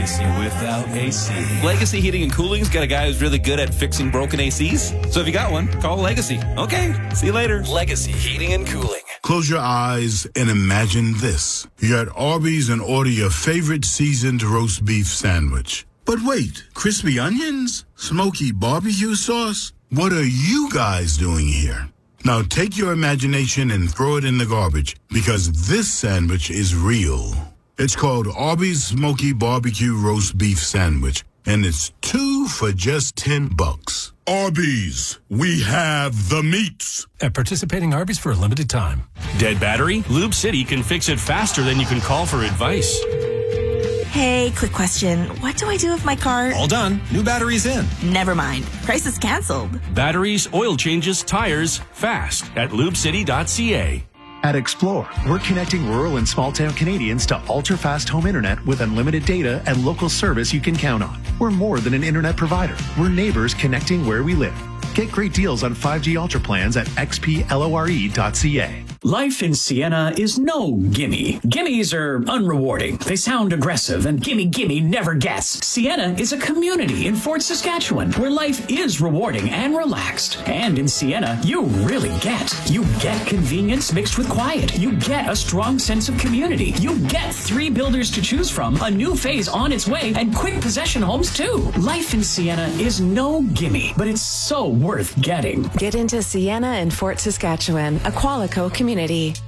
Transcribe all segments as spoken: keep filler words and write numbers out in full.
Legacy without A C. Legacy Heating and Cooling's got a guy who's really good at fixing broken A Cs. So if you got one, call Legacy. Okay, see you later. Legacy Heating and Cooling. Close your eyes and imagine this. You're at Arby's and order your favorite seasoned roast beef sandwich. But wait, crispy onions? Smoky barbecue sauce? What are you guys doing here? Now take your imagination and throw it in the garbage, because this sandwich is real. It's called Arby's Smoky Barbecue Roast Beef Sandwich, and it's two for just ten bucks. Arby's, we have the meats. At participating Arby's for a limited time. Dead battery? Lube City can fix it faster than you can call for advice. Hey, quick question. What do I do if my car... All done. New battery's in. Never mind. Price is canceled. Batteries, oil changes, tires, fast at lube city dot c a. At Explore, we're connecting rural and small-town Canadians to ultra-fast home internet with unlimited data and local service you can count on. We're more than an internet provider. We're neighbors connecting where we live. Get great deals on five G Ultra plans at x p lore dot c a. Life in Siena is no gimme. Gimmies are unrewarding. They sound aggressive, and gimme gimme never gets. Siena is a community in Fort Saskatchewan where life is rewarding and relaxed. And in Siena, you really get. You get convenience mixed with quiet. You get a strong sense of community. You get three builders to choose from, a new phase on its way, and quick possession homes too. Life in Siena is no gimme, but it's so worth getting. Get into Siena and Fort Saskatchewan, a Qualico community.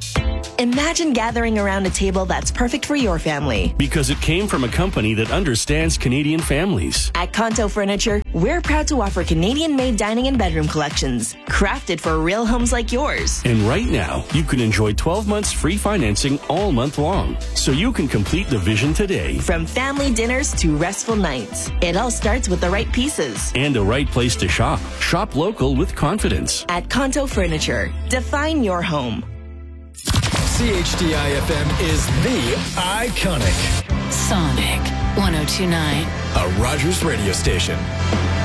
Imagine gathering around a table that's perfect for your family. Because it came from a company that understands Canadian families. At Kanto Furniture, we're proud to offer Canadian-made dining and bedroom collections, crafted for real homes like yours. And right now, you can enjoy twelve months free financing all month long, so you can complete the vision today. From family dinners to restful nights, it all starts with the right pieces. And the right place to shop. Shop local with confidence. At Kanto Furniture, define your home. C H D I F M is the iconic Sonic one oh two point nine, a Rogers radio station.